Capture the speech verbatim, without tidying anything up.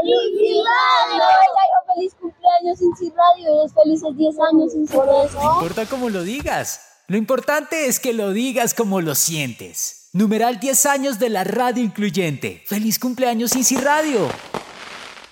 Inci Radio. Ella dijo feliz cumpleaños Inci Radio y es felices diez años Inci Radio. No importa cómo lo digas. Lo importante es que lo digas como lo sientes. Numeral diez años de la radio incluyente. ¡Feliz cumpleaños Inci Radio!